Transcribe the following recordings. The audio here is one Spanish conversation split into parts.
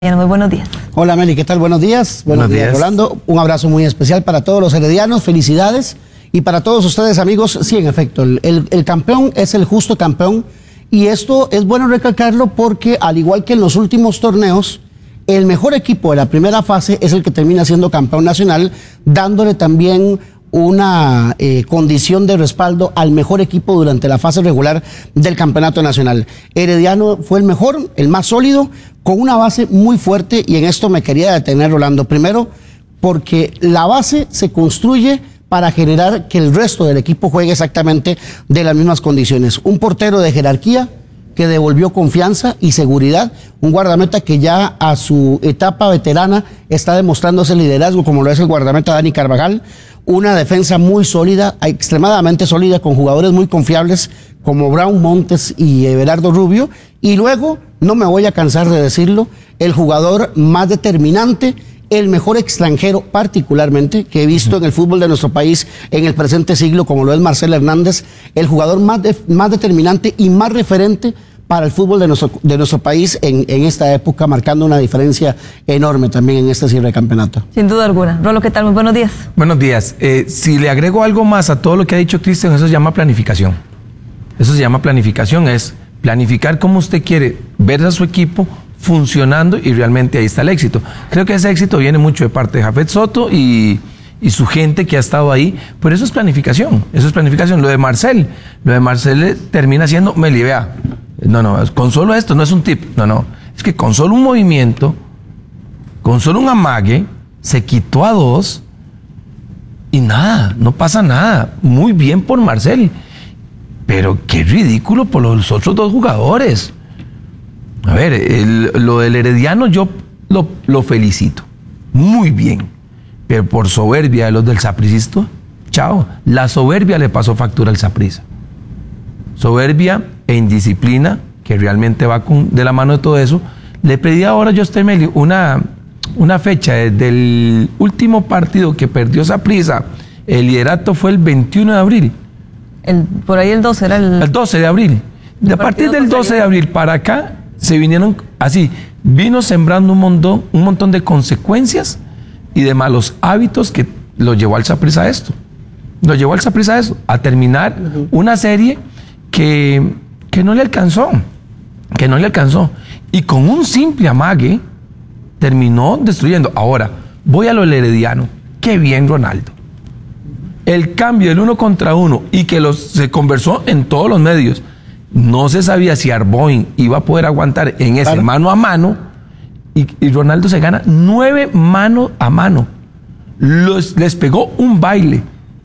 Muy buenos días. Hola Meli, ¿qué tal? Buenos días. Buenos días, Rolando. Un abrazo muy especial para todos los heredianos, felicidades. Y para todos ustedes, amigos, sí, en efecto, el campeón es el justo campeón. Y esto es bueno recalcarlo porque, al igual que en los últimos torneos, el mejor equipo de la primera fase es el que termina siendo campeón nacional, dándole también una condición de respaldo al mejor equipo durante la fase regular del campeonato nacional. Herediano fue el mejor, el más sólido, con una base muy fuerte, y en esto me quería detener, Rolando. Primero, porque la base se construye para generar que el resto del equipo juegue exactamente de las mismas condiciones. Un portero de jerarquía que devolvió confianza y seguridad, un guardameta que ya a su etapa veterana está demostrando ese liderazgo como lo es el guardameta Dani Carvajal, una defensa muy sólida, extremadamente sólida, con jugadores muy confiables como Brown Montes y Everardo Rubio, y luego, no me voy a cansar de decirlo, el jugador más determinante, el mejor extranjero particularmente que he visto en el fútbol de nuestro país en el presente siglo, como lo es Marcel Hernández, el jugador más determinante y más referente para el fútbol de nuestro país en esta época, marcando una diferencia enorme también en este cierre de campeonato. Sin duda alguna. Rolo, ¿qué tal? Muy buenos días. Buenos días. Si le agrego algo más a todo lo que ha dicho Cristian, eso se llama planificación. Eso se llama planificación, es planificar cómo usted quiere ver a su equipo funcionando, y realmente ahí está el éxito. Creo que ese éxito viene mucho de parte de Jafet Soto y su gente que ha estado ahí, pero eso es planificación, Lo de Marcel termina siendo, Meli, vea, no, con solo esto, no es un tip, no, es que con solo un movimiento, con solo un amague, se quitó a dos y nada, no pasa nada. Muy bien por Marcel, pero qué ridículo por los otros dos jugadores. A ver, lo del Herediano yo lo felicito, muy bien, pero por soberbia de los del Sapricista, chao, la soberbia le pasó factura al Saprissa. Soberbia e indisciplina, que realmente va de la mano de todo eso. Le pedí ahora yo a usted, Meli, una fecha desde el último partido que perdió Saprissa. El liderato fue el 21 de abril. Por ahí el 12 era el 12 de abril. A partir del 12 de abril para acá, se vinieron así, vino sembrando un montón de consecuencias y de malos hábitos que lo llevó al Saprissa a esto. A terminar una serie que no le alcanzó. Y con un simple amague terminó destruyendo. Ahora, voy a lo del Herediano. Qué bien, Ronaldo. El cambio del 1 contra 1 y que se conversó en todos los medios. No se sabía si Arboin iba a poder aguantar en ese mano a mano, y Ronaldo se gana 9 mano a mano. Les pegó un baile.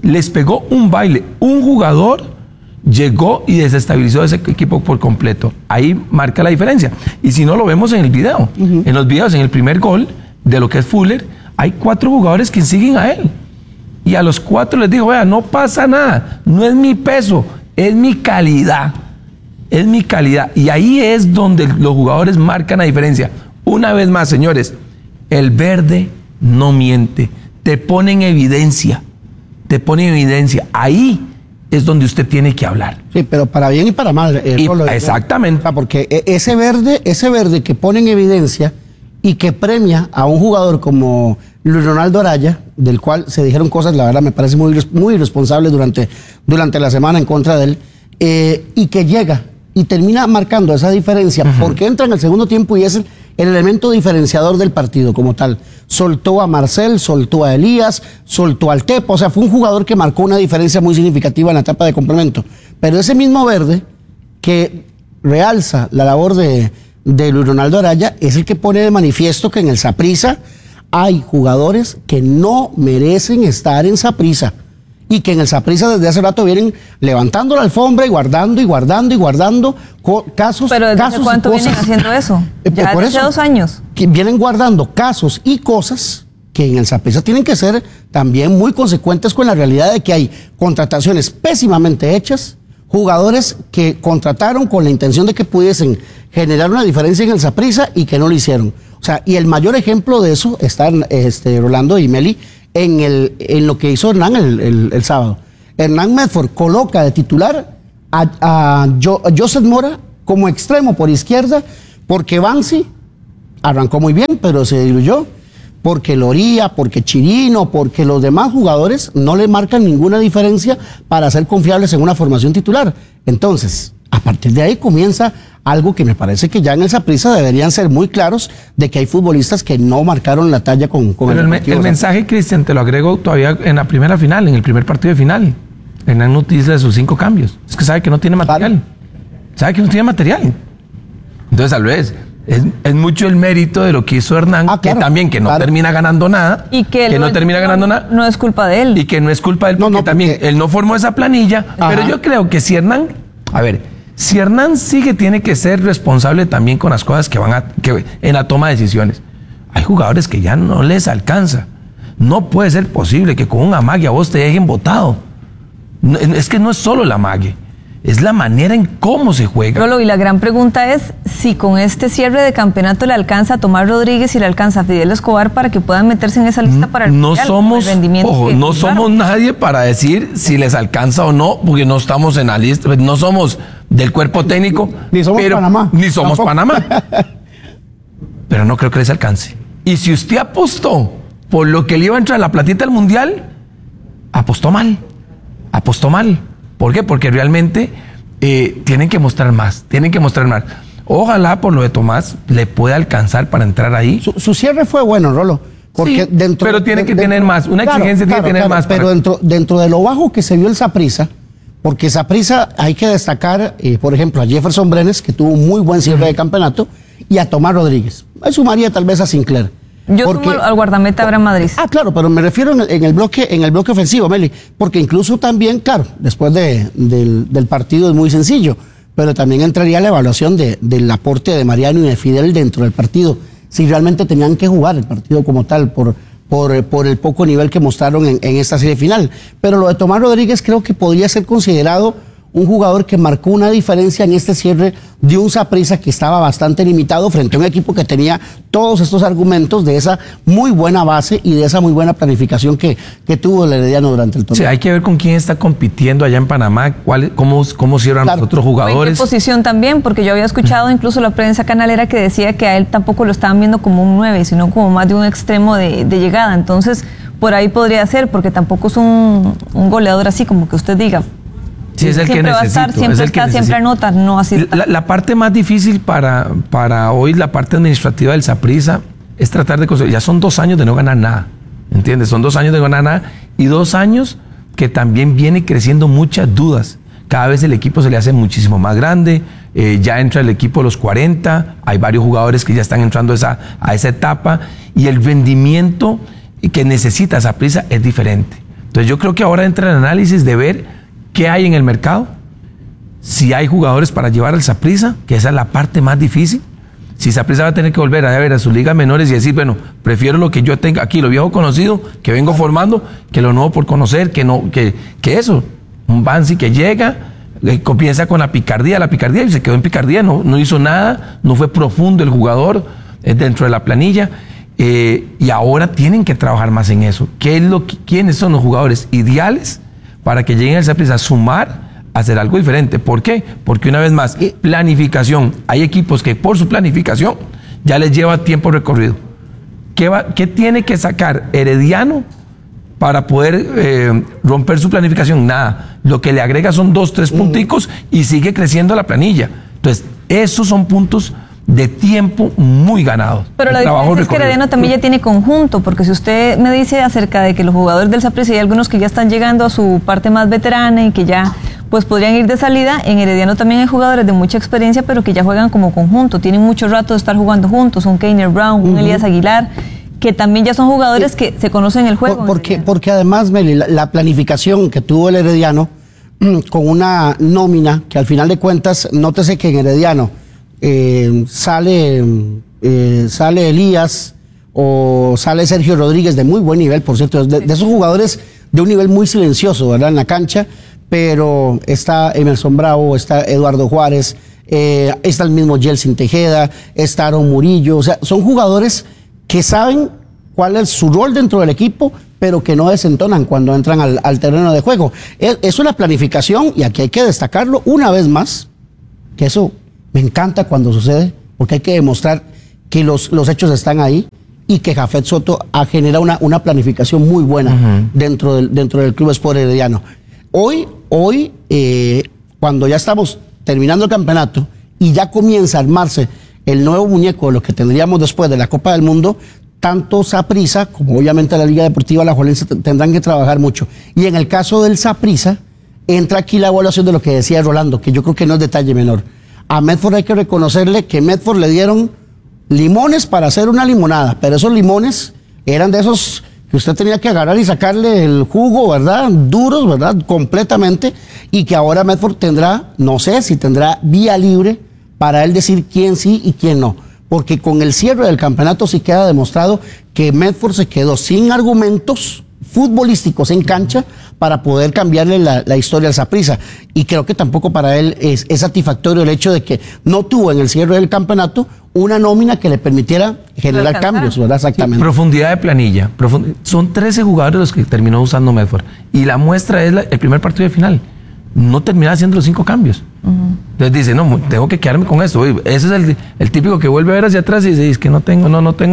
Un jugador llegó y desestabilizó ese equipo por completo. Ahí marca la diferencia. Y si no, lo vemos en el video. En los videos, en el primer gol de lo que es Fuller, hay 4 jugadores que siguen a él. Y a los 4 les dijo, vea, no pasa nada, no es mi peso, es mi calidad. Y ahí es donde los jugadores marcan la diferencia. Una vez más, señores, el verde no miente, te pone en evidencia. Ahí es donde usted tiene que hablar. Sí, pero para bien y para mal. Exactamente. Porque ese verde que pone en evidencia y que premia a un jugador como Luis Ronaldo Araya, del cual se dijeron cosas, la verdad me parece muy irresponsable durante la semana en contra de él, y que llega y termina marcando esa diferencia, porque entra en el segundo tiempo y es el elemento diferenciador del partido como tal. Soltó a Marcel, soltó a Elías, soltó al Tepo, o sea, fue un jugador que marcó una diferencia muy significativa en la etapa de complemento. Pero ese mismo verde que realza la labor de Luis Ronaldo Araya es el que pone de manifiesto que en el Saprissa hay jugadores que no merecen estar en Saprissa, y que en el Saprissa desde hace rato vienen levantando la alfombra y guardando casos. ¿Pero desde hace cuánto vienen haciendo eso? Ya por hace 2 años. Que vienen guardando casos y cosas que en el Saprissa tienen que ser también muy consecuentes con la realidad de que hay contrataciones pésimamente hechas, jugadores que contrataron con la intención de que pudiesen generar una diferencia en el Saprissa y que no lo hicieron. O sea, y el mayor ejemplo de eso está Rolando y Meli, en lo que hizo Hernán el sábado. Hernán Medford coloca de titular a Joseph Mora como extremo por izquierda, porque Bansi arrancó muy bien, pero se diluyó. Porque Loría, porque Chirino, porque los demás jugadores no le marcan ninguna diferencia para ser confiables en una formación titular. Entonces, a partir de ahí comienza algo que me parece que ya en el Saprissa deberían ser muy claros de que hay futbolistas que no marcaron la talla con el mensaje, Cristian, te lo agrego todavía en la primera final, en el primer partido de final. Hernán no utiliza sus 5 cambios. Es que sabe que no tiene material. Vale. Sabe que no tiene material. Entonces, tal vez... Es mucho el mérito de lo que hizo Hernán, claro, que también que no termina ganando nada, y que no termina ganando nada. No es culpa de él. Y que no es culpa de él, porque también él no formó esa planilla. Ajá. Pero yo creo que si Hernán sigue, tiene que ser responsable también con las cosas que en la toma de decisiones. Hay jugadores que ya no les alcanza. No puede ser posible que con un amague a vos te dejen botado. Es que no es solo el amague. Es la manera en cómo se juega. Rolo, y la gran pregunta es si con este cierre de campeonato le alcanza a Tomás Rodríguez y le alcanza a Fidel Escobar para que puedan meterse en esa lista para el mundial, no somos nadie para decir si les alcanza o no, porque no estamos en la lista, no somos del cuerpo técnico. Ni somos Panamá. Ni somos Panamá. Pero no creo que les alcance. Y si usted apostó por lo que le iba a entrar la platita al mundial, apostó mal. ¿Por qué? Porque realmente tienen que mostrar más. Ojalá por lo de Tomás le pueda alcanzar para entrar ahí. Su cierre fue bueno, Rolo. Porque sí, pero tiene que tener más. Una exigencia tiene que tener más. Pero dentro de lo bajo que se vio el Saprissa, porque Saprissa hay que destacar, por ejemplo, a Jefferson Brenes, que tuvo un muy buen cierre de campeonato, y a Tomás Rodríguez. Ahí sumaría tal vez a Sinclair. Yo sumo al guardameta Abraham Madrid. Claro, pero me refiero en el bloque ofensivo, Meli, porque incluso también, claro, después del partido es muy sencillo, pero también entraría la evaluación del aporte de Mariano y de Fidel dentro del partido, si realmente tenían que jugar el partido como tal, por el poco nivel que mostraron en esta serie final. Pero lo de Tomás Rodríguez creo que podría ser considerado un jugador que marcó una diferencia en este cierre de un Saprissa que estaba bastante limitado frente a un equipo que tenía todos estos argumentos de esa muy buena base y de esa muy buena planificación que tuvo el Herediano durante el torneo. Sí, hay que ver con quién está compitiendo allá en Panamá, cómo cierran los otros jugadores. ¿En qué posición también? Porque yo había escuchado incluso la prensa canalera que decía que a él tampoco lo estaban viendo como un 9, sino como más de un extremo de llegada. Entonces, por ahí podría ser, porque tampoco es un goleador así como que usted diga. Sí, es el que necesito. Siempre anota, no así. La parte más difícil para hoy, la parte administrativa del Saprissa, es tratar de conseguir. Ya son 2 años de no ganar nada, ¿entiendes? Son 2 años de no ganar nada y 2 años que también viene creciendo muchas dudas. Cada vez el equipo se le hace muchísimo más grande, ya entra el equipo a los 40, hay varios jugadores que ya están entrando a esa etapa y el rendimiento que necesita Saprissa es diferente. Entonces yo creo que ahora entra el análisis de ver qué hay en el mercado, si hay jugadores para llevar al Saprissa, que esa es la parte más difícil. Si Saprissa va a tener que volver a ver a sus ligas menores y decir, bueno, prefiero lo que yo tengo aquí, lo viejo conocido, que vengo formando, que lo nuevo por conocer, que eso. Un Bansi que llega, comienza con la picardía y se quedó en picardía, no hizo nada, no fue profundo el jugador dentro de la planilla. Y ahora tienen que trabajar más en eso. ¿Quiénes son los jugadores ideales para que lleguen al Saprissa a sumar, a hacer algo diferente? ¿Por qué? Porque una vez más, planificación. Hay equipos que por su planificación ya les lleva tiempo recorrido. ¿Qué tiene que sacar Herediano para poder romper su planificación? Nada. Lo que le agrega son 2, 3 punticos y sigue creciendo la planilla. Entonces, esos son puntos de tiempo muy ganados. Pero la diferencia es que Herediano también ya tiene conjunto, porque si usted me dice acerca de que los jugadores del Saprissa hay algunos que ya están llegando a su parte más veterana y que ya pues podrían ir de salida, en Herediano también hay jugadores de mucha experiencia, pero que ya juegan como conjunto, tienen mucho rato de estar jugando juntos, un Keiner Brown, un Elías Aguilar, que también ya son jugadores que se conocen el juego. Porque además, Meli, la planificación que tuvo el Herediano con una nómina que al final de cuentas, nótese que en Herediano sale Elías o sale Sergio Rodríguez de muy buen nivel, por cierto, de esos jugadores de un nivel muy silencioso, ¿verdad? En la cancha, pero está Emerson Bravo, está Eduardo Juárez, está el mismo Yeltsin Tejeda, está Aaron Murillo, o sea, son jugadores que saben cuál es su rol dentro del equipo, pero que no desentonan cuando entran al terreno de juego. Es una planificación, y aquí hay que destacarlo una vez más, que eso me encanta cuando sucede, porque hay que demostrar que los hechos están ahí y que Jafet Soto genera una planificación muy buena dentro del Club Sport Herediano. Hoy, cuando ya estamos terminando el campeonato y ya comienza a armarse el nuevo muñeco de lo que tendríamos después de la Copa del Mundo, tanto Saprissa como obviamente la Liga Deportiva Alajuelense tendrán que trabajar mucho. Y en el caso del Saprissa, entra aquí la evaluación de lo que decía Rolando, que yo creo que no es detalle menor. A Medford hay que reconocerle que Medford le dieron limones para hacer una limonada, pero esos limones eran de esos que usted tenía que agarrar y sacarle el jugo, ¿verdad? Duros, ¿verdad? Completamente, y que ahora Medford tendrá, no sé si tendrá vía libre para él decir quién sí y quién no, porque con el cierre del campeonato sí queda demostrado que Medford se quedó sin argumentos futbolísticos en cancha para poder cambiarle la historia al Saprissa, y creo que tampoco para él es satisfactorio el hecho de que no tuvo en el cierre del campeonato una nómina que le permitiera generar cambios, ¿verdad? Exactamente. Sí, profundidad de planilla. Son 13 jugadores los que terminó usando Medford, y la muestra es el primer partido de final. No termina haciendo los 5 cambios. Entonces dice, no, tengo que quedarme con esto. Ese es el típico que vuelve a ver hacia atrás y dice, es que no tengo,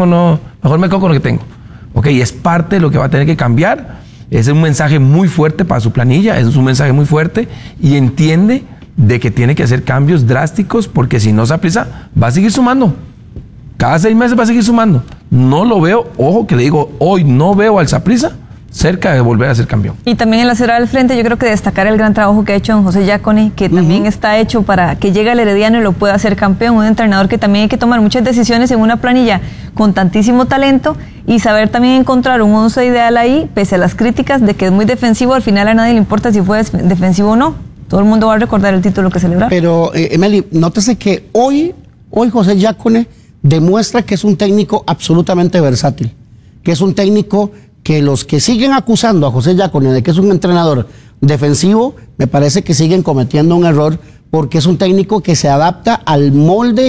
mejor me quedo con lo que tengo. Ok, es parte de lo que va a tener que cambiar. Ese es un mensaje muy fuerte para su planilla, es un mensaje muy fuerte, y entiende de que tiene que hacer cambios drásticos, porque si no Saprissa va a seguir sumando. Cada 6 meses va a seguir sumando. No lo veo, ojo que le digo, hoy no veo al Saprissa cerca de volver a ser campeón. Y también en la acera del frente, yo creo que destacar el gran trabajo que ha hecho don José Giacone, que también está hecho para que llegue al Herediano y lo pueda hacer campeón. Un entrenador que también hay que tomar muchas decisiones en una planilla con tantísimo talento y saber también encontrar un 11 ideal ahí, pese a las críticas de que es muy defensivo. Al final a nadie le importa si fue defensivo o no. Todo el mundo va a recordar el título que celebraron. Pero, Emily, nótese que hoy José Giacone demuestra que es un técnico absolutamente versátil, que es un técnico que los que siguen acusando a José Giacone de que es un entrenador defensivo, me parece que siguen cometiendo un error, porque es un técnico que se adapta al molde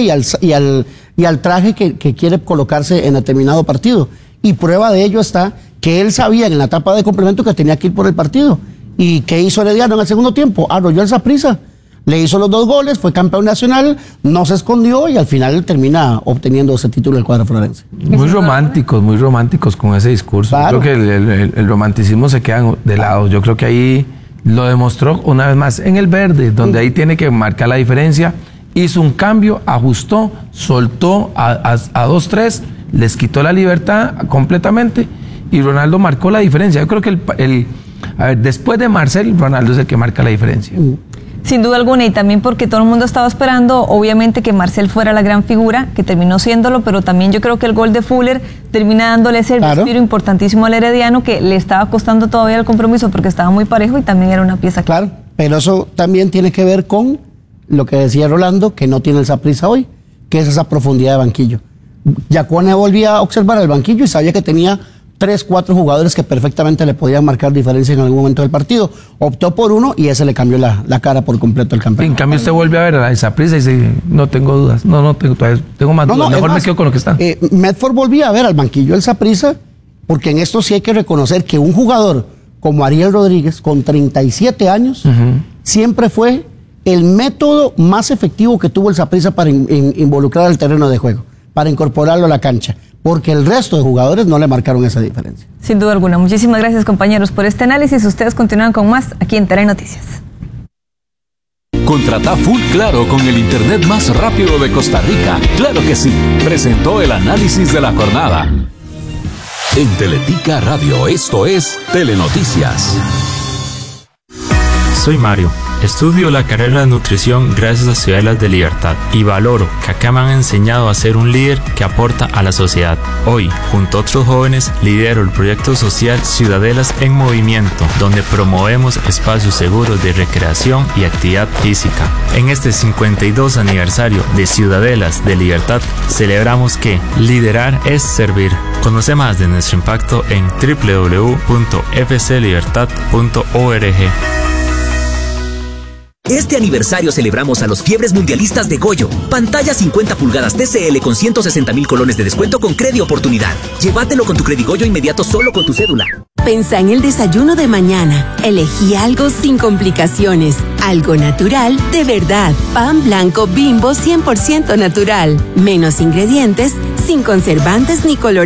y al traje que quiere colocarse en determinado partido. Y prueba de ello está que él sabía en la etapa de complemento que tenía que ir por el partido. ¿Y qué hizo Herediano en el segundo tiempo? Arrolló al Saprissa, le hizo los 2 goles, fue campeón nacional, no se escondió y al final termina obteniendo ese título del cuadro florense. Muy románticos con ese discurso. Claro. Creo que el romanticismo se queda de lado. Yo creo que ahí lo demostró una vez más en el verde, donde ahí tiene que marcar la diferencia. Hizo un cambio, ajustó, soltó a 2-3, les quitó la libertad completamente y Ronaldo marcó la diferencia. Yo creo que después de Marcel, Ronaldo es el que marca la diferencia. Sin duda alguna, y también porque todo el mundo estaba esperando, obviamente, que Marcel fuera la gran figura, que terminó siéndolo, pero también yo creo que el gol de Fuller termina dándole ese respiro importantísimo al Herediano, que le estaba costando todavía el compromiso porque estaba muy parejo y también era una pieza. Claro, pero eso también tiene que ver con lo que decía Rolando, que no tiene el Saprissa hoy, que es esa profundidad de banquillo. Giacone volvía a observar el banquillo y sabía que tenía 3, 4 jugadores que perfectamente le podían marcar diferencia en algún momento del partido. Optó por uno y ese le cambió la cara por completo al campeón. En cambio usted vuelve a ver a Saprissa y dice, no tengo dudas, tengo más dudas, mejor me quedo con lo que está. Medford volvía a ver al banquillo el Saprissa, porque en esto sí hay que reconocer que un jugador como Ariel Rodríguez, con 37 años, siempre fue el método más efectivo que tuvo el Saprissa para involucrar al terreno de juego, para incorporarlo a la cancha, porque el resto de jugadores no le marcaron esa diferencia. Sin duda alguna. Muchísimas gracias, compañeros, por este análisis. Ustedes continúan con más aquí en Telenoticias. Contrata Full Claro con el internet más rápido de Costa Rica. Claro que sí. Presentó el análisis de la jornada. En Teletica Radio, esto es Telenoticias. Soy Mario. Estudio la carrera de nutrición gracias a Ciudadelas de Libertad y valoro que acá me han enseñado a ser un líder que aporta a la sociedad. Hoy, junto a otros jóvenes, lidero el proyecto social Ciudadelas en Movimiento, donde promovemos espacios seguros de recreación y actividad física. En este 52 aniversario de Ciudadelas de Libertad, celebramos que liderar es servir. Conoce más de nuestro impacto en www.fclibertad.org. Este aniversario celebramos a los fiebres mundialistas de Goyo. Pantalla 50 pulgadas TCL con 160,000 colones de descuento con Credi Oportunidad. Llévatelo con tu Credi Goyo inmediato solo con tu cédula. Pensá en el desayuno de mañana. Elegí algo sin complicaciones. Algo natural, de verdad. Pan blanco Bimbo 100% natural. Menos ingredientes, sin conservantes ni colores.